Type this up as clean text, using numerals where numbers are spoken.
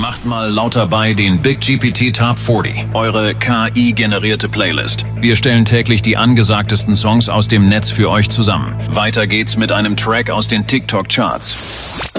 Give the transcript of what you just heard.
achtmal lauter bei den Big GPT Top 40, eure KI-generierte Playlist. Wir stellen täglich die angesagtesten Songs aus dem Netz für euch zusammen. Weiter geht's mit einem Track aus den TikTok-Charts.